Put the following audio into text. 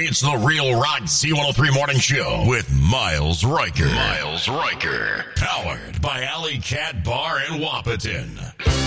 It's the Real Rock Z103 Morning Show with Miles Riker. Miles Riker. Powered by Alley Cat Bar in Wapaton.